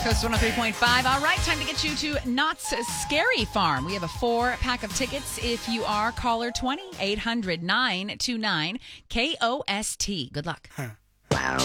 Coast 103.5. All right, time to get you to Knott's Scary Farm. We have a 4-pack of tickets if you are caller 20, 800-929-KOST. Good luck. Wow.